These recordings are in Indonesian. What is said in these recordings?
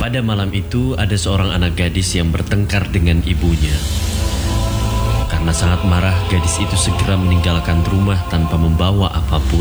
Pada malam itu ada seorang anak gadis yang bertengkar dengan ibunya. Karena sangat marah, gadis itu segera meninggalkan rumah tanpa membawa apapun.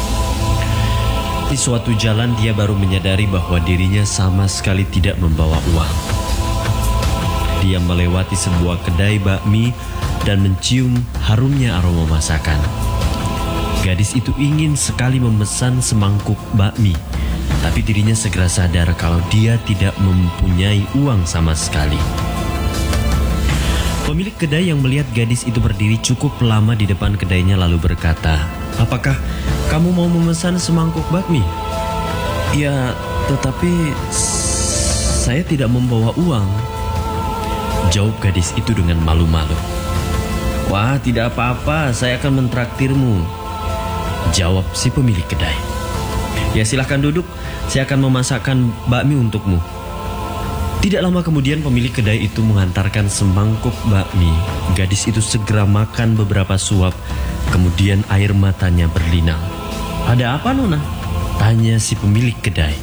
Di suatu jalan dia baru menyadari bahwa dirinya sama sekali tidak membawa uang. Dia melewati sebuah kedai bakmi dan mencium harumnya aroma masakan. Gadis itu ingin sekali memesan semangkuk bakmi, tapi dirinya segera sadar kalau dia tidak mempunyai uang sama sekali. Pemilik kedai yang melihat gadis itu berdiri cukup lama di depan kedainya lalu berkata, "Apakah kamu mau memesan semangkuk bakmi?" "Ya, tetapi saya tidak membawa uang," jawab gadis itu dengan malu-malu. "Wah, tidak apa-apa, saya akan mentraktirmu," jawab si pemilik kedai. "Ya, silahkan duduk, saya akan memasakkan bakmi untukmu." Tidak lama kemudian pemilik kedai itu menghantarkan semangkuk bakmi. Gadis itu segera makan beberapa suap, kemudian air matanya berlinang. "Ada apa, Nona?" tanya si pemilik kedai.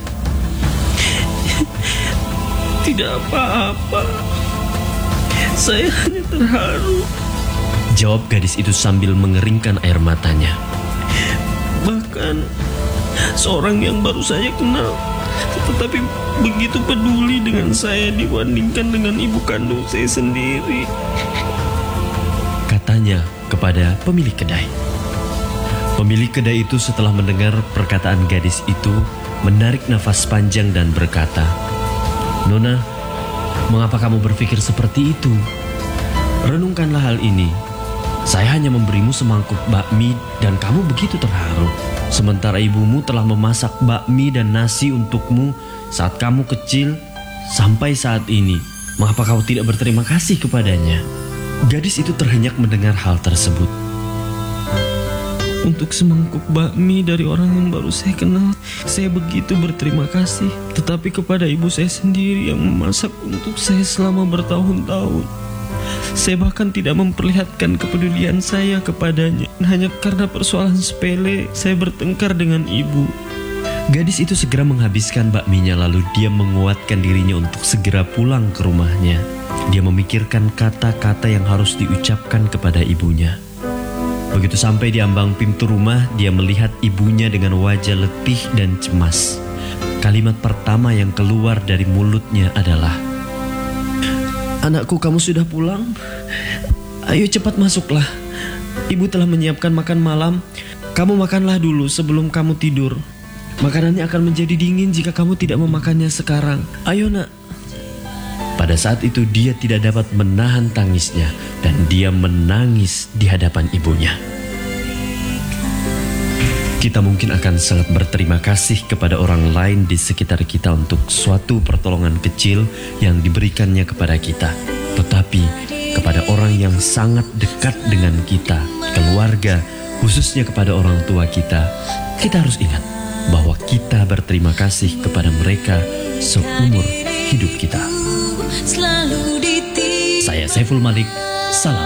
"Tidak apa-apa, saya hanya terharu," jawab gadis itu sambil mengeringkan air matanya. "Bahkan seorang yang baru saya kenal, tetapi begitu peduli dengan saya dibandingkan dengan ibu kandung saya sendiri," katanya kepada pemilik kedai. Pemilik kedai itu setelah mendengar perkataan gadis itu menarik nafas panjang dan berkata, "Nona, mengapa kamu berpikir seperti itu? Renungkanlah hal ini. Saya hanya memberimu semangkuk bakmi dan kamu begitu terharu. Sementara ibumu telah memasak bakmi dan nasi untukmu saat kamu kecil sampai saat ini. Mengapa kau tidak berterima kasih kepadanya?" Gadis itu terhenyak mendengar hal tersebut. "Untuk semangkuk bakmi dari orang yang baru saya kenal, saya begitu berterima kasih. Tetapi kepada ibu saya sendiri yang memasak untuk saya selama bertahun-tahun, saya bahkan tidak memperlihatkan kepedulian saya kepadanya. Hanya karena persoalan sepele, saya bertengkar dengan ibu." Gadis itu segera menghabiskan bakminya lalu dia menguatkan dirinya untuk segera pulang ke rumahnya. Dia memikirkan kata-kata yang harus diucapkan kepada ibunya. Begitu sampai di ambang pintu rumah, dia melihat ibunya dengan wajah letih dan cemas. Kalimat pertama yang keluar dari mulutnya adalah, "Anakku, kamu sudah pulang? Ayo cepat masuklah. Ibu telah menyiapkan makan malam. Kamu makanlah dulu sebelum kamu tidur. Makanannya akan menjadi dingin jika kamu tidak memakannya sekarang. Ayo, Nak." Pada saat itu dia tidak dapat menahan tangisnya dan dia menangis di hadapan ibunya. Kita mungkin akan sangat berterima kasih kepada orang lain di sekitar kita untuk suatu pertolongan kecil yang diberikannya kepada kita. Tetapi kepada orang yang sangat dekat dengan kita, keluarga, khususnya kepada orang tua kita, kita harus ingat bahwa kita berterima kasih kepada mereka seumur hidup kita. Saya Saiful Malik, salam.